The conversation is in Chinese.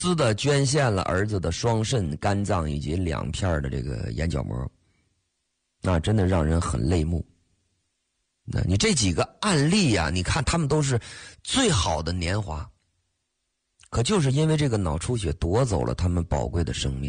私的捐献了儿子的双肾、肝脏以及2片的这个眼角膜，那真的让人很泪目。那你这几个案例啊，你看他们都是最好的年华，可就是因为这个脑出血夺走了他们宝贵的生命。